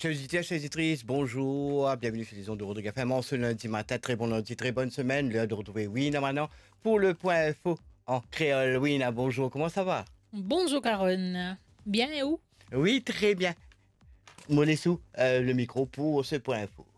Chers auditeurs, chères auditrices, bonjour, bienvenue sur les ondes de Rodrigue FM. En ce lundi matin, très bon lundi, très bonne semaine. L'heure de retrouver Wina maintenant pour le point info en créole. Wina, bonjour, comment ça va? Bonjour Caroline. Bien et où? Oui, très bien. Molessou, le micro pour ce point info.